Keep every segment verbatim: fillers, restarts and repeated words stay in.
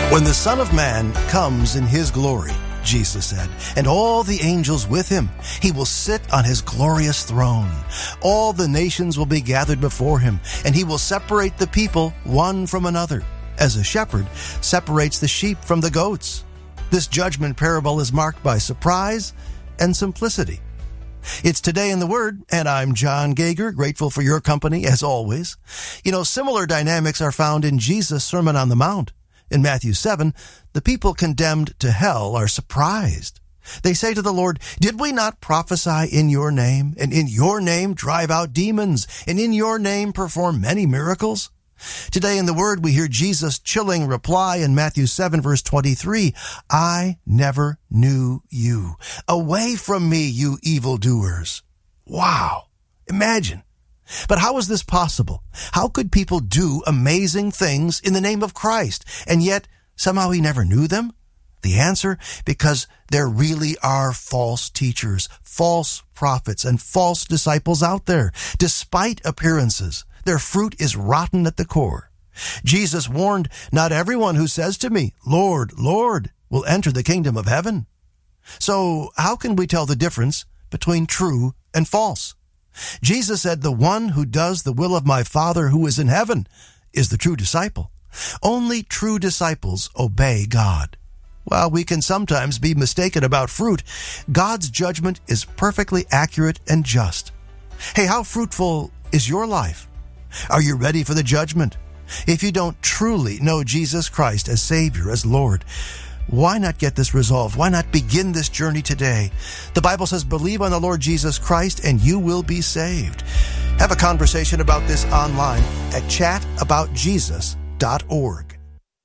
When the Son of Man comes in his glory, Jesus said, and all the angels with him, he will sit on his glorious throne. All the nations will be gathered before him, and he will separate the people one from another, as a shepherd separates the sheep from the goats. This judgment parable is marked by surprise and simplicity. It's Today in the Word, and I'm John Gager, grateful for your company as always. You know, similar dynamics are found in Jesus' Sermon on the Mount. In Matthew seven, the people condemned to hell are surprised. They say to the Lord, "Did we not prophesy in your name, and in your name drive out demons, and in your name perform many miracles?" Today in the Word, we hear Jesus' chilling reply in Matthew seven, verse twenty-three, "I never knew you. Away from me, you evildoers." Wow! Imagine. But how is this possible? How could people do amazing things in the name of Christ, and yet somehow he never knew them? The answer, because there really are false teachers, false prophets, and false disciples out there. Despite appearances, their fruit is rotten at the core. Jesus warned, "Not everyone who says to me, 'Lord, Lord,' will enter the kingdom of heaven." So how can we tell the difference between true and false? Jesus said, "The one who does the will of my Father who is in heaven is the true disciple." Only true disciples obey God. While we can sometimes be mistaken about fruit, God's judgment is perfectly accurate and just. Hey, how fruitful is your life? Are you ready for the judgment? If you don't truly know Jesus Christ as Savior, as Lord, why not get this resolved? Why not begin this journey today? The Bible says, believe on the Lord Jesus Christ and you will be saved. Have a conversation about this online at chat about jesus dot org.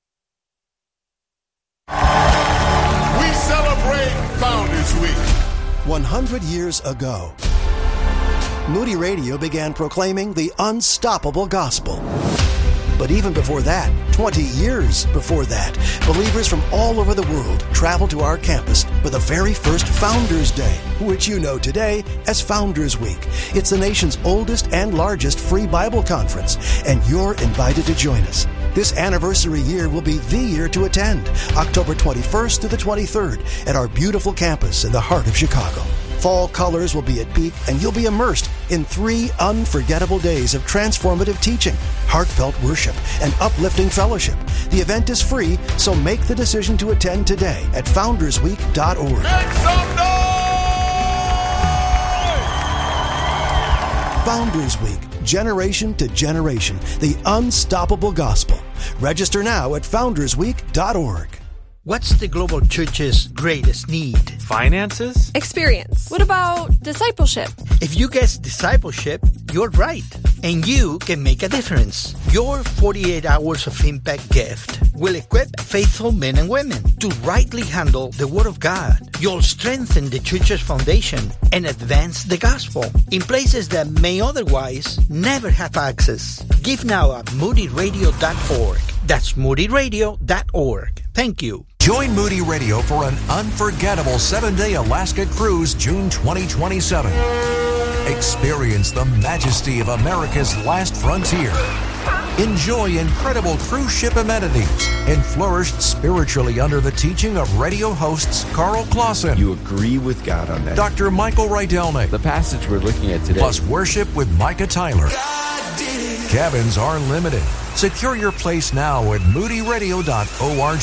We celebrate Founders Week. one hundred years ago, Moody Radio began proclaiming the unstoppable gospel. But even before that, twenty years before that, believers from all over the world traveled to our campus for the very first Founders Day, which you know today as Founders Week. It's the nation's oldest and largest free Bible conference, and you're invited to join us. This anniversary year will be the year to attend, October twenty-first to the twenty-third, at our beautiful campus in the heart of Chicago. Fall colors will be at peak, and you'll be immersed in three unforgettable days of transformative teaching, heartfelt worship, and uplifting fellowship. The event is free, so make the decision to attend today at founders week dot org. Make some noise! Founders Week, generation to generation, the unstoppable gospel. Register now at founders week dot org. What's the global church's greatest need? Finances? Experience. What about discipleship? If you guess discipleship, you're right. And you can make a difference. Your forty-eight hours of impact gift will equip faithful men and women to rightly handle the Word of God. You'll strengthen the church's foundation and advance the gospel in places that may otherwise never have access. Give now at moody radio dot org. That's moody radio dot org. Thank you. Join Moody Radio for an unforgettable seven-day Alaska cruise June twenty twenty-seven. Experience the majesty of America's last frontier. Enjoy incredible cruise ship amenities and flourish spiritually under the teaching of radio hosts Carl Clausen. You agree with God on that. Doctor Michael Rydelnik. The passage we're looking at today. Plus worship with Micah Tyler. Cabins are limited. Secure your place now at moody radio dot org.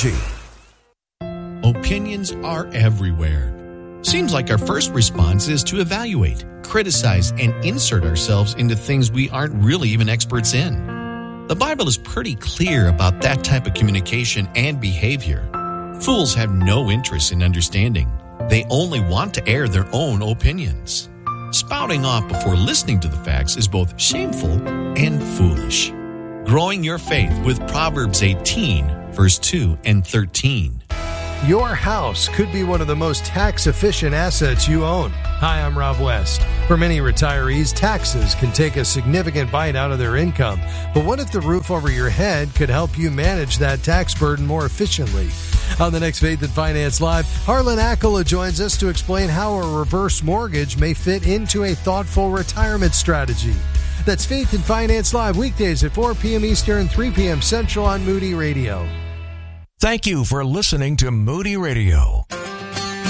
Opinions are everywhere. Seems like our first response is to evaluate, criticize, and insert ourselves into things we aren't really even experts in. The Bible is pretty clear about that type of communication and behavior. Fools have no interest in understanding. They only want to air their own opinions. Spouting off before listening to the facts is both shameful and foolish. Growing your faith with Proverbs eighteen, verse two and thirteen. Your house could be one of the most tax-efficient assets you own. Hi, I'm Rob West. For many retirees, taxes can take a significant bite out of their income. But what if the roof over your head could help you manage that tax burden more efficiently? On the next Faith and Finance Live, Harlan Accola joins us to explain how a reverse mortgage may fit into a thoughtful retirement strategy. That's Faith and Finance Live, weekdays at four p.m. Eastern, three p.m. Central on Moody Radio. Thank you for listening to Moody Radio.